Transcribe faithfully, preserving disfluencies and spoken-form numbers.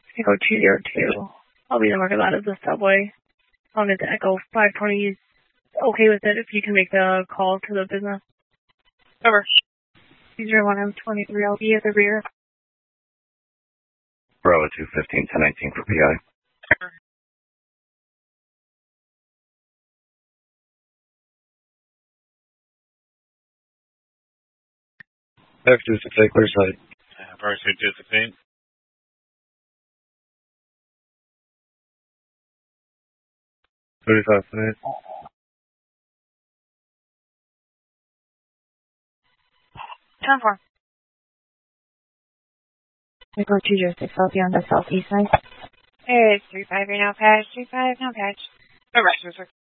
Echo two zero two. I'll be the market lot of the subway. I'll get the Echo five twenty. Okay with it if you can make the call to the business. Over. two zero one M twenty-three. I'll be at the rear. Bravo two fifteen ten nineteen for P I. Over. F two six eight, clear site. Bravo two sixteen. thirty-five minutes. ten four. Echo two zero six. I'll be on the southeast side. Hey, it's three five, you're now patch. three five, now patch. Over.